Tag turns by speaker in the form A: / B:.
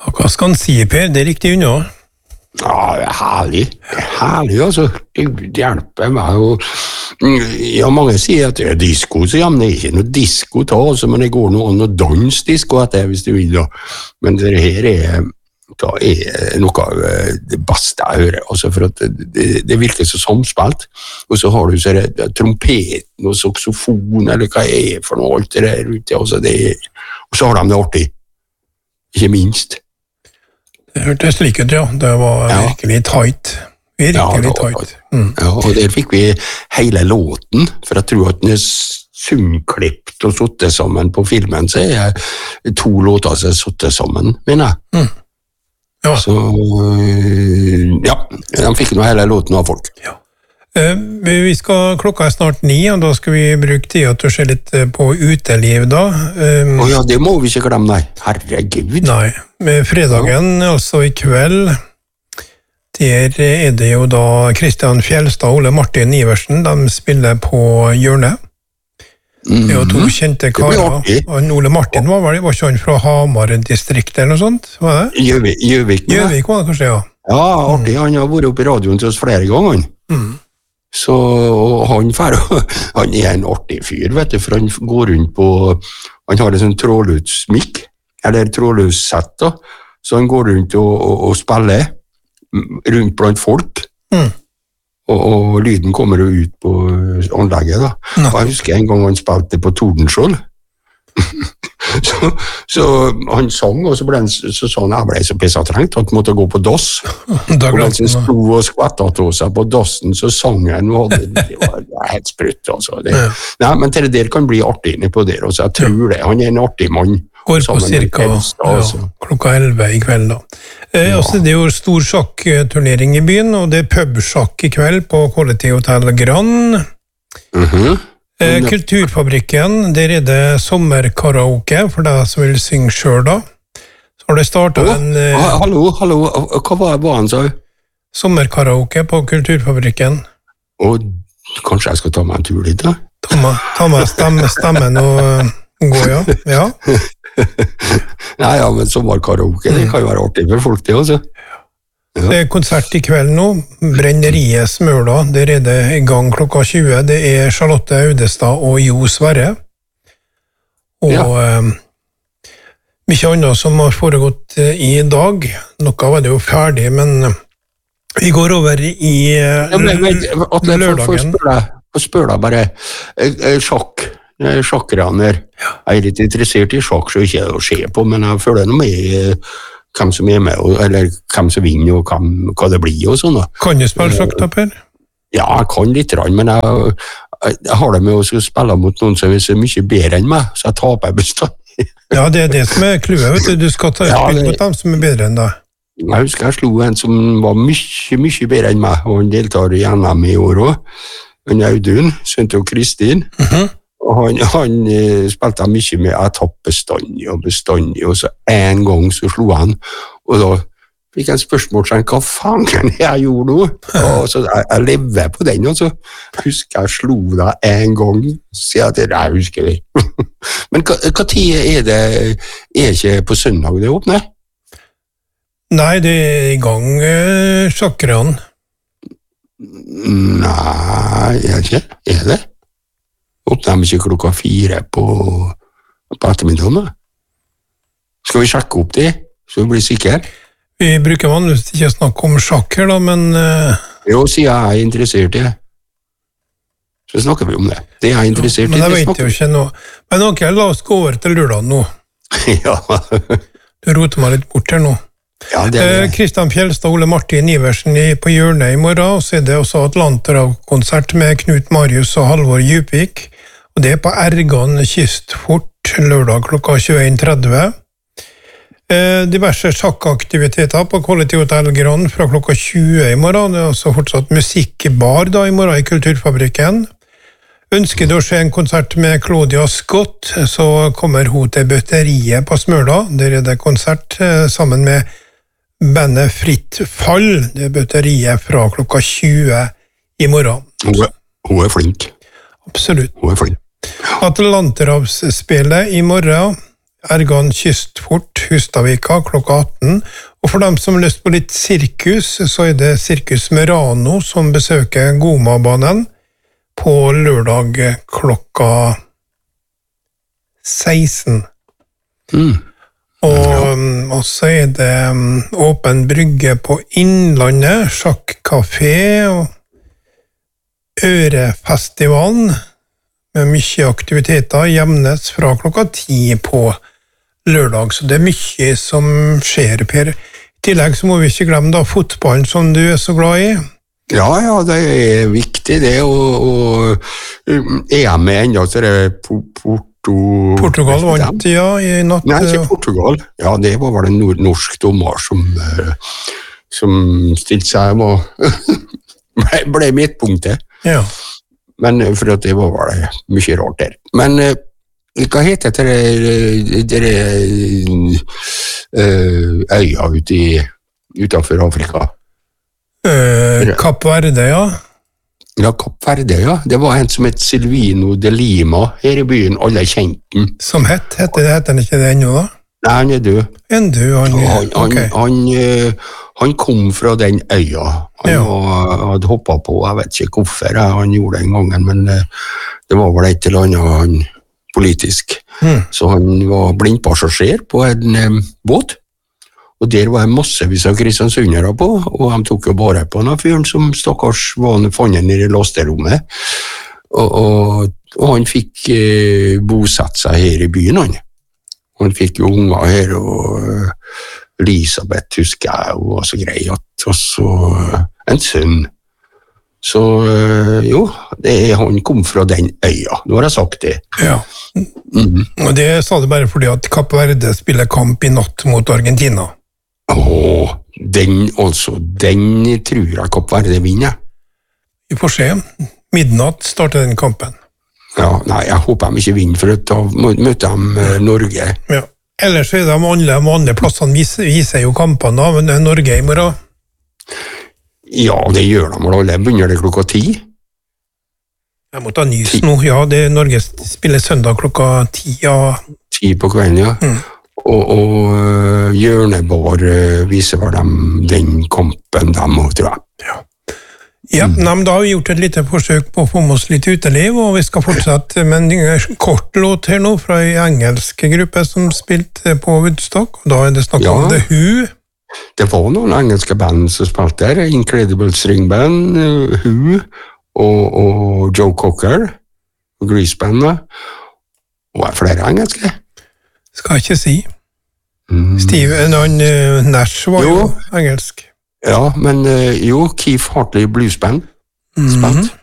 A: Ja, hva skal han si, Per? Det er riktig unna.
B: Ja, det er herlig. Det er herlig, altså. Det hjelper meg jo. Ja, mange sier at det er disko, så ja, men det er ikke noe disko ta, altså, men det går noe dansdisko etter, hvis du vil, da. Men det her er noe av det beste jeg hører, altså, for at det virker så samspilt, og så har du så trompeten og saksofon, eller hva er for noe, alt det der ute, altså, og så har de det artig, ikke minst.
A: Det hørtes slik ut, ja. Det var virkelig tight. Virkelig tight.
B: Ja, og der fikk vi hele låten, for jeg tror at den er sumklipt og suttet sammen på filmen, så er 2 låter som er suttet sammen, mener jeg.
A: Ja.
B: Så, ja, de fikk noe hele låten av folk.
A: Ja. Klokka er snart 9, og da skal vi bruke tida til å se litt på uteliv da.
B: Ja, det må vi ikke glemme, nei. Herregud.
A: Nei, med fredagen, altså i kveld, der er det jo da Kristian Fjelstad og Ole Martin Iversen, de spiller på hjørnet. Det er jo 2 kjente karer. Ole Martin var ikke han fra Hamar-distrikt eller noe sånt? Var det?
B: Gjøvik
A: var det kanskje, ja.
B: Ja, artig. Han har vært oppe i radioen til oss flere ganger. Så han er en artig fyr, vet du, for han går rundt på, han har en sånn trådløs-mikk, eller trådløs-sett da, så han går rundt og spiller rundt blant folk. Og lyden kommer jo ut på anlegget da. Og jeg husker en gang han spilte på Tordenskjold. så han sang, og så sa han jeg ble så pissatrengt at han måtte gå på dass. Og mens han sto og skvettet til seg på dassen, så sang han, og det var helt sprutt. Altså. Nei, men det der kan bli artig inne på der, så jeg tror det. Han er en artig mann.
A: Går på cirka klokka 11 i kveld da. Altså, det er jo stor sjakkturnering i byen, og det er pubsjakk i kveld på Kollektivhotell Grand. Kulturfabrikken, der er det sommerkaraoke, for deg som vil synge selv da. Så har det startet en...
B: Hallo, hva var han sa?
A: Sommerkaraoke på Kulturfabrikken.
B: Og kanskje jeg skal ta meg en tur dit da?
A: Ta meg stemmen og gå, ja.
B: Nei, ja, men sommerkaraoke, det kan jo være artig for folk det også. Ja. Det
A: er konsert i kveld nå, Brenneriet Smøla, der er det i gang klokka 20, det er Charlotte Audestad og Jo Sverre. Og mye annet som har foregått i dag, noe var det jo ferdig, men vi går over i lørdagen.
B: Spør deg bare, sjakkraner. Jeg er litt interessert i sjakk, så ikke å se på, men jeg føler noe med hvem som er med, eller hvem som vinner, og hva det blir, og sånn.
A: Kan du spille sjakk da, Per?
B: Ja, jeg kan litt, men jeg har det med å spille mot noen som er så mye bedre enn meg, så jeg taper bestandig.
A: Ja, det er det som er kluet, vet du. Du skal spille mot dem som er bedre enn deg.
B: Jeg husker jeg slo en som var mye bedre enn meg, og han deltar i NM i år også. Han er Audun, sønn til Kristin. Og han spilte mye med jeg tappet bestandig, og så en gang så slo han, og da fikk jeg en spørsmål, hva faen kan jeg gjorde nå? Og så jeg lever på den, og så husker jeg slo deg en gang, så jeg husker det. Men hva tid er det, er ikke på søndag det åpner?
A: Nei, det er i gang sjakkerne.
B: Nei, er det? Åpner de ikke klokka 4 på ettermiddagen da? Skal vi sjekke opp det, så vi blir sikre?
A: Vi bruker vanligvis ikke å snakke om sjakk her da, men...
B: Jo, sier jeg er interessert i det. Så snakker vi om det. Det er jeg interessert i.
A: Men jeg vet jo ikke noe. Men ok, la oss gå over til lørdag nå.
B: Ja.
A: Du roter meg litt bort her nå.
B: Ja, det er det.
A: Kristian Fjelstad og Ole Martin Iversen på hjørnet i morgen, og så er det også Atlanterhav-konsert med Knut Marius og Halvor Djupvik, og det er på Ergan Kystfort lørdag klokka 21.30. Diverse sjakkaktiviteter på Kollektivhotell Grand fra klokka 20 i morgen, det er også fortsatt musikkbar da i morgen i Kulturfabrikken. Ønsker du å se en konsert med Claudia Scott, så kommer hun til Bøtteriet på Smøla, der er det konsert sammen med bandet Fritt Fall, det er Bøtteriet fra klokka 20 i morgen.
B: Hun er flink.
A: Absolutt.
B: Hun er flink.
A: Atlanterhavsspillet i morgen, Ergan Kystfort, Hustadvika, klokka 18. Og for dem som har lyst på litt sirkus, så det Sirkus Murano som besøker Goma-banen på lørdag klokka 16. Og så det åpen brygge på Innlandet, sjakkcafé og Ørefestivalen, med mye aktiviteter, jevnes fra klokka 10 på lørdag, så det mye som skjer, Per. I tillegg så må vi ikke glemme da fotballen som du så glad i.
B: Ja, det viktig det, og EM enda, så det
A: Portugal vant, ja, i natt.
B: Nei, ikke Portugal. Ja, det var vel en norsk dommer som stilte seg og ble midtpunktet.
A: Ja. Men
B: for at det var mye rart der. Men hva heter det øya utenfor Afrika?
A: Kapp Verde, ja.
B: Ja, Kapp Verde, ja. Det var en som het Silvino de Lima her i byen, alle kjente den.
A: Som heter han ikke det ennå da?
B: Nei, han død. Han kom fra den øya. Han hadde hoppet på, jeg vet ikke hvorfor han gjorde det en gang, men det var vel et eller annet politisk. Så han var blindpassasjer på en båt, og der var det massevis av kristiansundere på, og de tok jo bare på denne fyren som stakkars var funnet nede i lasterommet, og han fikk bosett seg her i byen, han fikk jo unger her, og Elisabeth husker jeg, og var så grei, og så en sønn. Så jo, han kom fra den øya, nå har jeg sagt det.
A: Ja, og det sa du bare fordi at Kapp Verde spiller kamp i natt mot Argentina.
B: Den tror jeg Kapp Verde vinner.
A: Vi får se, midnatt starter den kampen.
B: Ja, nei, jeg håper de ikke vinner, for da møter de Norge.
A: Ja. Ellers de andre plassene viser jo kampene, men Norge i morgen.
B: Ja, det gjør de vel alle. Begynner det klokka 10?
A: Jeg må ta nys nå, ja. Norge spiller søndag klokka 10, ja.
B: 10 på kvelden, ja. Og Hjørnebar viser vel dem den kampen de må, tror jeg.
A: Ja. Ja, men da har vi gjort et lite forsøk på å få med oss litt uteliv, og vi skal fortsette med en kort låt her nå fra en engelsk gruppe som spilte på Woodstock, og da det snakket om The Who.
B: Det var noen engelske band som spilte der, Incredible String Band, Who, og Joe Cocker, og Grease Band, og flere engelske.
A: Skal jeg ikke si. Steve Nash var jo engelsk.
B: Ja, men Keith Hartley Blues Band spilt.